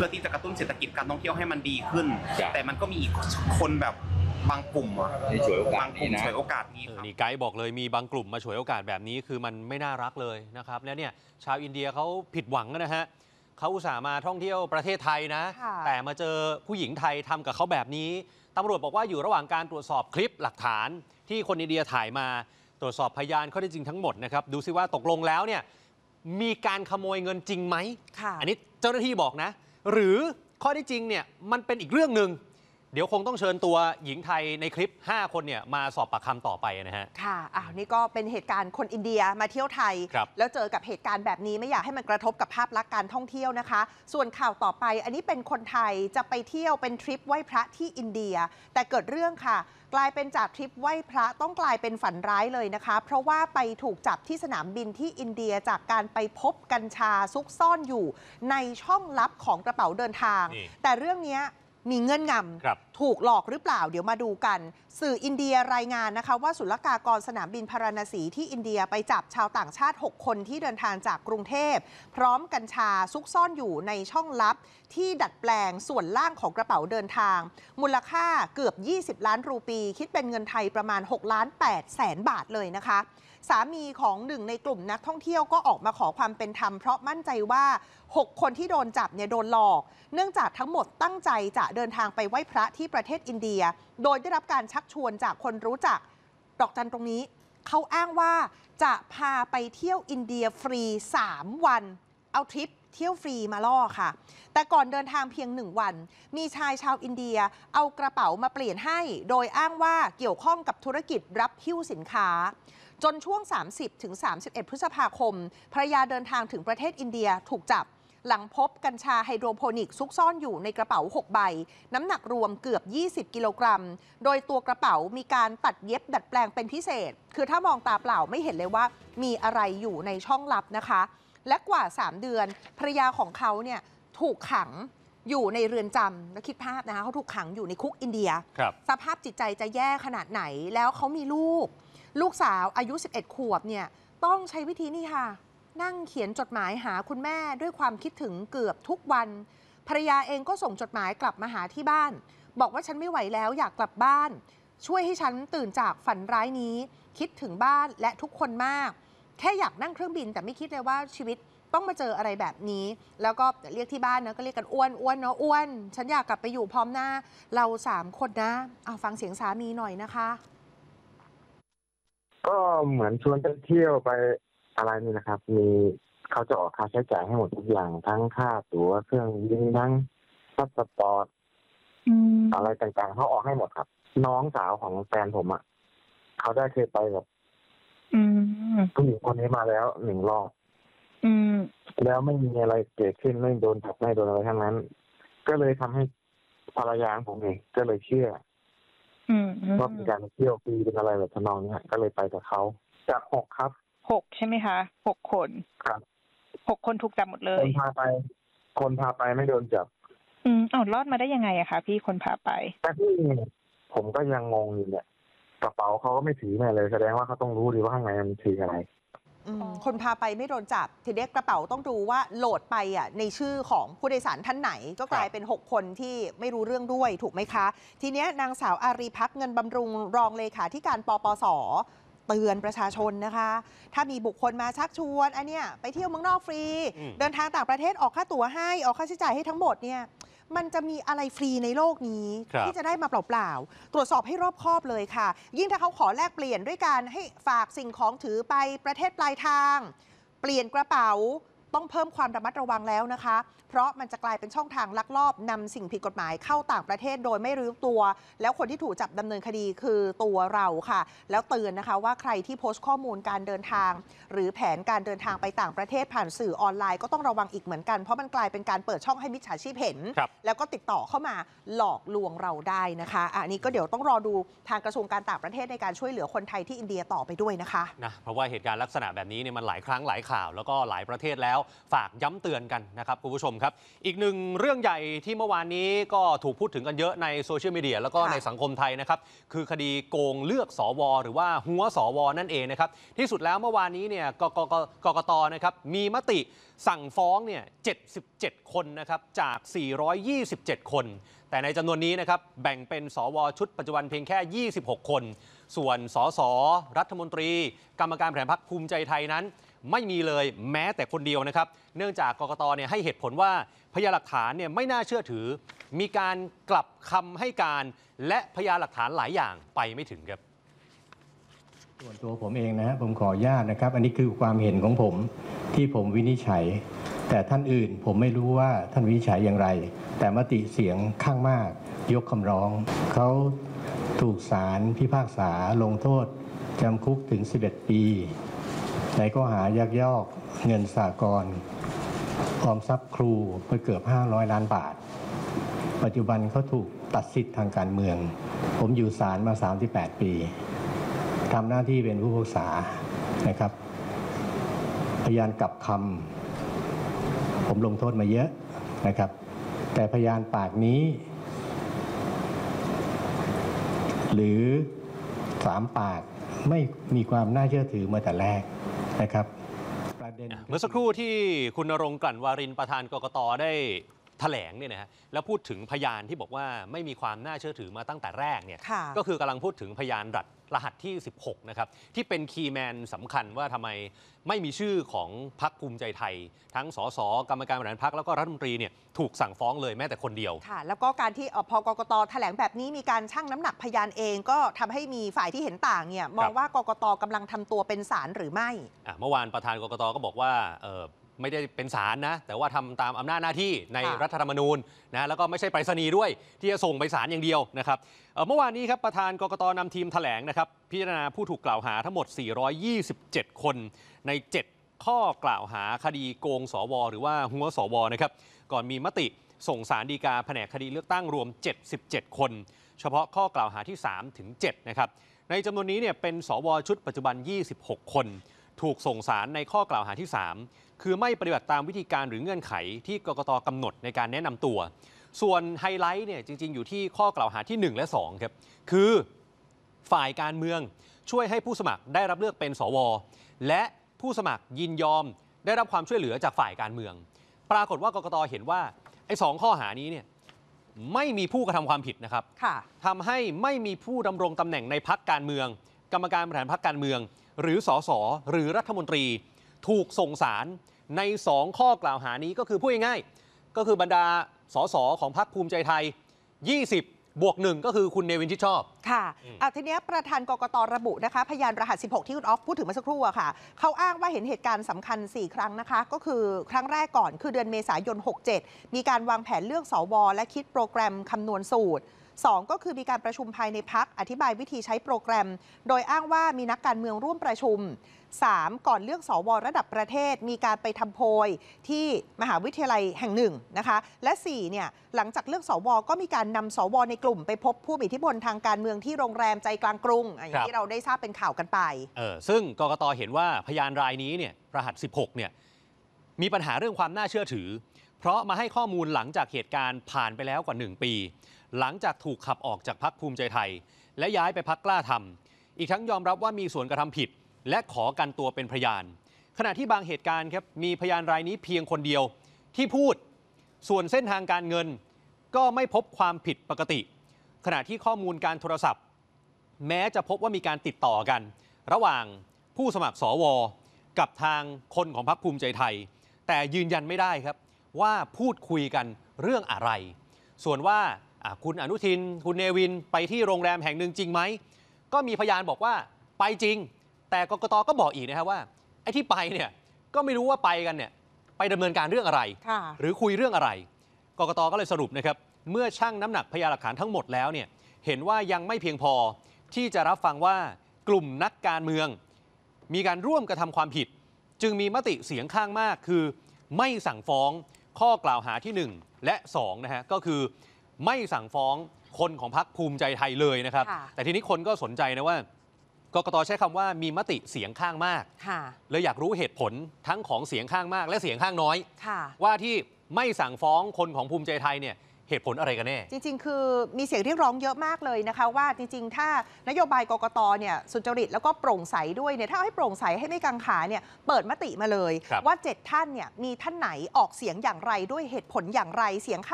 พื่อที่จะกระตุ้นเศรษฐกิจการท่องเที่ยวให้มันดีขึ้นแต่มันก็มีอีกคนแบบบางกลุ่มที่ฉวยโอกาสนี้นะฉวยโอกาสนี้นี่ไกด์บอกเลยมีบางกลุ่มมาฉวยโอกาสแบบนี้คือมันไม่น่ารักเลยนะครับแล้วเนี่ยชาวอินเดียเขาผิดหวังนะฮะเขาอุตส่าห์มาท่องเที่ยวประเทศไทยนะแต่มาเจอผู้หญิงไทยทำกับเขาแบบนี้ตำรวจบอกว่าอยู่ระหว่างการตรวจสอบคลิปหลักฐานที่คนอินเดียถ่ายมาตรวจสอบพยานข้อเท็จจริงทั้งหมดนะครับดูซิว่าตกลงแล้วเนี่ยมีการขโมยเงินจริงไหมอันนี้เจ้าหน้าที่บอกนะหรือข้อเท็จจริงเนี่ยมันเป็นอีกเรื่องหนึ่งเดี๋ยวคงต้องเชิญตัวหญิงไทยในคลิป5คนเนี่ยมาสอบปากคำต่อไปนะฮะค่ะนี่ก็เป็นเหตุการณ์คนอินเดียมาเที่ยวไทยแล้วเจอกับเหตุการณ์แบบนี้ไม่อยากให้มันกระทบกับภาพลักษณ์การท่องเที่ยวนะคะส่วนข่าวต่อไปอันนี้เป็นคนไทยจะไปเที่ยวเป็นทริปไหว้พระที่อินเดียแต่เกิดเรื่องค่ะกลายเป็นจากทริปไหว้พระต้องกลายเป็นฝันร้ายเลยนะคะเพราะว่าไปถูกจับที่สนามบินที่อินเดียจากการไปพบกัญชาซุกซ่อนอยู่ในช่องลับของกระเป๋าเดินทางแต่เรื่องนี้มีเงื่อนงำถูกหลอกหรือเปล่าเดี๋ยวมาดูกันสื่ออินเดียรายงานนะคะว่าศุลกากรสนามบินพาราณสีที่อินเดียไปจับชาวต่างชาติ6คนที่เดินทางจากกรุงเทพพร้อมกัญชาซุกซ่อนอยู่ในช่องลับที่ดัดแปลงส่วนล่างของกระเป๋าเดินทางมูลค่าเกือบ20ล้านรูปีคิดเป็นเงินไทยประมาณ6.8 แสนบาทเลยนะคะสามีของหนึ่งในกลุ่มนักท่องเที่ยวก็ออกมาขอความเป็นธรรมเพราะมั่นใจว่า6คนที่โดนจับเนี่ยโดนหลอกเนื่องจากทั้งหมดตั้งใจจะเดินทางไปไหว้พระที่ประเทศอินเดียโดยได้รับการชักชวนจากคนรู้จักดอกจันตรงนี้เขาอ้างว่าจะพาไปเที่ยวอินเดียฟรี3วันเอาทริปเที่ยวฟรีมาล่อค่ะแต่ก่อนเดินทางเพียง1วันมีชายชาวอินเดียเอากระเป๋ามาเปลี่ยนให้โดยอ้างว่าเกี่ยวข้องกับธุรกิจรับหิ้วสินค้าจนช่วง 30-31 พฤษภาคมภรรยาเดินทางถึงประเทศอินเดียถูกจับหลังพบกัญชาไฮโดรโปนิกซุกซ่อนอยู่ในกระเป๋า6ใบน้ำหนักรวมเกือบ20กิโลกรัมโดยตัวกระเป๋ามีการตัดเย็บดัดแปลงเป็นพิเศษคือถ้ามองตาเปล่าไม่เห็นเลยว่ามีอะไรอยู่ในช่องลับนะคะและกว่า3เดือนภรรยาของเขาเนี่ยถูกขังอยู่ในเรือนจำแล้วคิดภาพนะคะเขาถูกขังอยู่ในคุกอินเดียสภาพจิตใจจะแย่ขนาดไหนแล้วเขามีลูกสาวอายุ11ขวบเนี่ยต้องใช้วิธีนี่ค่ะนั่งเขียนจดหมายหาคุณแม่ด้วยความคิดถึงเกือบทุกวันภรรยาเองก็ส่งจดหมายกลับมาหาที่บ้านบอกว่าฉันไม่ไหวแล้วอยากกลับบ้านช่วยให้ฉันตื่นจากฝันร้ายนี้คิดถึงบ้านและทุกคนมากแค่อยากนั่งเครื่องบินแต่ไม่คิดเลยว่าชีวิตต้องมาเจออะไรแบบนี้แล้วก็เรียกที่บ้านนะก็เรียกกันอ้วนเนาะอ้วนฉันอยากกลับไปอยู่พร้อมหน้าเรา3คนนะเอาฟังเสียงสามีหน่อยนะคะก็เหมือนชวนไปเที่ยวไปอะไรนี่นะครับมีเขาจะออกค่าใช้จ่ายให้หมดทุกอย่างทั้งค่าตั๋วเครื่องบินทั้งพาสปอร์ตอะไรต่างๆเขาออกให้หมดครับน้องสาวของแฟนผมเขาได้เคยไปกับผู้หญิงคนนี้มาแล้ว1 รอบแล้วไม่มีอะไรเกิดขึ้นไม่โดนจับไม่โดนอะไรทั้งนั้นก็เลยทำให้ภรรยาของผมเองก็เลยเชื่อว่าเป็นการเที่ยวฟรีเป็นอะไรแบบทำนองนี้ก็เลยไปกับเขาจาก6ครับ 6ใช่ไหมคะ6คนครับ 6คนถูกจับหมดเลยคนพาไปไม่โดนจับรอดมาได้ยังไงอะคะพี่คนพาไปแต่ที่ผมก็ยังงงอยู่เนี่ยกระเป๋าเขาก็ไม่ถือมาเลยแสดงว่าเขาต้องรู้ดีว่าข้างในมันถืออะไรคนพาไปไม่โดนจับทีนี้กระเป๋าต้องดูว่าโหลดไปในชื่อของผู้โดยสารท่านไหนก็กลายเป็น6คนที่ไม่รู้เรื่องด้วยถูกไหมคะทีนี้นางสาวอารีภักดิ์เงินบำรุงรองเลขาธิการปปส.เตือนประชาชนนะคะถ้ามีบุคคลมาชักชวนอันเนี้ยไปเที่ยวเมืองนอกฟรีเดินทางต่างประเทศออกค่าตั๋วให้ออกค่าใช้จ่ายให้ทั้งหมดเนี่ยมันจะมีอะไรฟรีในโลกนี้ที่จะได้มาเปล่าๆตรวจสอบให้รอบคอบเลยค่ะยิ่งถ้าเขาขอแลกเปลี่ยนด้วยการให้ฝากสิ่งของถือไปประเทศปลายทางเปลี่ยนกระเป๋าต้องเพิ่มความระมัดระวังแล้วนะคะเพราะมันจะกลายเป็นช่องทางลักลอบนำสิ่งผิดกฎหมายเข้าต่างประเทศโดยไม่รู้ตัวแล้วคนที่ถูกจับดำเนินคดีคือตัวเราค่ะแล้วเตือนนะคะว่าใครที่โพสต์ข้อมูลการเดินทางหรือแผนการเดินทางไปต่างประเทศผ่านสื่อออนไลน์ก็ต้องระวังอีกเหมือนกันเพราะมันกลายเป็นการเปิดช่องให้มิจฉาชีพเห็นแล้วก็ติดต่อเข้ามาหลอกลวงเราได้นะคะอันนี้ก็เดี๋ยวต้องรอดูทางกระทรวงการต่างประเทศในการช่วยเหลือคนไทยที่อินเดียต่อไปด้วยนะคะเพราะว่าเหตุการณ์ลักษณะแบบนี้เนี่ยมันหลายครั้งหลายข่าวแล้วก็หลายประเทศแล้วฝากย้ำเตือนกันนะครับคุณผู้ชมครับอีกหนึ่งเรื่องใหญ่ที่เมื่อวานนี้ก็ถูกพูดถึงกันเยอะในโซเชียลมีเดียแล้วก็ในสังคมไทยนะครับคือคดีโกงเลือกสวหรือว่าหัวสวนั่นเองนะครับที่สุดแล้วเมื่อวานนี้เนี่ยกกตนะครับมีมติสั่งฟ้องเนี่ย77 คนนะครับจาก 427 คนแต่ในจำนวนนี้นะครับแบ่งเป็นสวชุดปัจจุบันเพียงแค่26 คนส่วนสสรัฐมนตรีกรรมการบริหารพรรคภูมิใจไทยนั้นไม่มีเลยแม้แต่คนเดียวนะครับเนื่องจากกกตเนี่ยให้เหตุผลว่าพยานหลักฐานเนี่ยไม่น่าเชื่อถือมีการกลับคำให้การและพยานหลักฐานหลายอย่างไปไม่ถึงครับส่วนตัวผมเองนะผมขออนุญาตนะครับอันนี้คือความเห็นของผมที่ผมวินิจฉัยแต่ท่านอื่นผมไม่รู้ว่าท่านวินิจฉัยอย่างไรแต่มติเสียงข้างมากยกคำร้องเขาถูกศาลพิพากษาลงโทษจำคุกถึง11 ปีในข้อหายักยอกเงินสหกรณ์ออมทรัพย์ครูไปเกือบ500 ล้านบาทปัจจุบันเขาถูกตัดสิทธิ์ทางการเมืองผมอยู่ศาลมา38 ปีทำหน้าที่เป็นผู้พิพากษานะครับพยานกลับคำผมลงโทษมาเยอะนะครับแต่พยานปากนี้หรือ3 ปากไม่มีความน่าเชื่อถือมาแต่แรกนะครับเมื่อสักครู่ที่คุณณรงค์ กลั่นวารินประธานกกตได้แถลงเนี่ยนะฮะแล้วพูดถึงพยานที่บอกว่าไม่มีความน่าเชื่อถือมาตั้งแต่แรกเนี่ยก็คือกำลังพูดถึงพยานรหัสที่16นะครับที่เป็นคีย์แมนสำคัญว่าทำไมไม่มีชื่อของพรรคภูมิใจไทยทั้งสสกรรมการบริหารพรรคแล้วก็รัฐมนตรีเนี่ยถูกสั่งฟ้องเลยแม้แต่คนเดียวค่ะแล้วก็การที่พอกกตแถลงแบบนี้มีการชั่งน้ำหนักพยานเองก็ทำให้มีฝ่ายที่เห็นต่างเนี่ยมองว่ากกตกำลังทำตัวเป็นศาลหรือไม่เมื่อวานประธานกกตก็บอกว่าไม่ได้เป็นศาลนะแต่ว่าทำตามอำนาจหน้าที่ในรัฐธรรมนูญนะแล้วก็ไม่ใช่ไปรษณีย์ด้วยที่จะส่งไปศาลอย่างเดียวนะครับเมื่อวานนี้ครับประธานกกตนำทีมแถลงนะครับพิจารณาผู้ถูกกล่าวหาทั้งหมด427 คนใน7ข้อกล่าวหาคดีโกงสวหรือว่าหัวสวนะครับก่อนมีมติส่งศาลฎีกาแผนกคดีเลือกตั้งรวม77 คนเฉพาะข้อกล่าวหาที่3ถึง7นะครับในจำนวนนี้เนี่ยเป็นสวชุดปัจจุบัน26 คนถูกส่งศาลในข้อกล่าวหาที่3คือไม่ปฏิบัติตามวิธีการหรือเงื่อนไขที่กกตกำหนดในการแนะนำตัวส่วนไฮไลท์เนี่ยจริงๆอยู่ที่ข้อกล่าวหาที่1และ2ครับคือฝ่ายการเมืองช่วยให้ผู้สมัครได้รับเลือกเป็นสวและผู้สมัครยินยอมได้รับความช่วยเหลือจากฝ่ายการเมืองปรากฏว่ากกตเห็นว่าไอ้2ข้อหานี้เนี่ยไม่มีผู้กระทำความผิดนะครับทำให้ไม่มีผู้ดำรงตำแหน่งในพรรคการเมืองกรรมการบริหารพรรคการเมืองหรือสสหรือรัฐมนตรีถูกส่งศาลใน2ข้อกล่าวหานี้ก็คือพูดง่ายๆก็คือบรรดาสสของพรรคภูมิใจไทย20+1ก็คือคุณเนวินชิดชอบค่ะทีนี้ประธานกกตระบุนะคะพยานรหัส16ที่คุณออฟพูดถึงเมื่อสักครู่อะค่ะเขาอ้างว่าเห็นเหตุการณ์สำคัญ4 ครั้งนะคะก็คือครั้งแรกก่อนคือเดือนเมษายน67มีการวางแผนเลือกสวและคิดโปรแกรมคำนวณสูตร2ก็คือมีการประชุมภายในพรรคอธิบายวิธีใช้โปรแกรมโดยอ้างว่ามีนักการเมืองร่วมประชุม3ก่อนเลือกสวระดับประเทศมีการไปทำโพยที่มหาวิทยาลัยแห่งหนึ่งนะคะและ4เนี่ยหลังจากเลือกสวก็มีการนำสวในกลุ่มไปพบผู้มีอิทธิพลทางการเมืองที่โรงแรมใจกลางกรุงอย่างที่เราได้ทราบเป็นข่าวกันไปซึ่งกกตเห็นว่าพยานรายนี้เนี่ยรหัส16เนี่ยมีปัญหาเรื่องความน่าเชื่อถือเพราะมาให้ข้อมูลหลังจากเหตุการณ์ผ่านไปแล้วกว่า1 ปีหลังจากถูกขับออกจากพรรคภูมิใจไทยและย้ายไปพรรคกล้าทำอีกทั้งยอมรับว่ามีส่วนกระทำผิดและขอกันตัวเป็นพยานขณะที่บางเหตุการณ์ครับมีพยานรายนี้เพียงคนเดียวที่พูดส่วนเส้นทางการเงินก็ไม่พบความผิดปกติขณะที่ข้อมูลการโทรศัพท์แม้จะพบว่ามีการติดต่อกันระหว่างผู้สมัครสวกับทางคนของพรรคภูมิใจไทยแต่ยืนยันไม่ได้ครับว่าพูดคุยกันเรื่องอะไรส่วนว่าคุณอนุทินคุณเนวินไปที่โรงแรมแห่งหนึ่งจริงไหมก็มีพยานบอกว่าไปจริงแต่กกตก็บอกอีกนะครับว่าไอ้ที่ไปเนี่ยก็ไม่รู้ว่าไปกันเนี่ยไปดำเนินการเรื่องอะไรหรือคุยเรื่องอะไรกกตก็เลยสรุปนะครับเมื่อชั่งน้ำหนักพยานหลักฐานทั้งหมดแล้วเนี่ยเห็นว่ายังไม่เพียงพอที่จะรับฟังว่ากลุ่มนักการเมืองมีการร่วมกระทำความผิดจึงมีมติเสียงข้างมากคือไม่สั่งฟ้องข้อกล่าวหาที่1และ2นะฮะก็คือไม่สั่งฟ้องคนของพรรคภูมิใจไทยเลยนะครับแต่ทีนี้คนก็สนใจนะว่ากกตใช้คำว่ามีมติเสียงข้างมากเลยอยากรู้เหตุผลทั้งของเสียงข้างมากและเสียงข้างน้อยว่าที่ไม่สั่งฟ้องคนของภูมิใจไทยเนี่ยเหตุผลอะไรกันแน่จริงๆคือมีเสียงเรียกร้องเยอะมากเลยนะคะว่าจริงๆถ้านโยบายกกตเนี่ยสุจริตแล้วก็โปร่งใสด้วยเนี่ยถ้าให้โปร่งใสให้ไม่กังขาเนี่ยเปิดมติมาเลยว่า7ท่านเนี่ยมีท่านไหนออกเสียงอย่างไรด้วยเหตุผลอย่างไรเสียง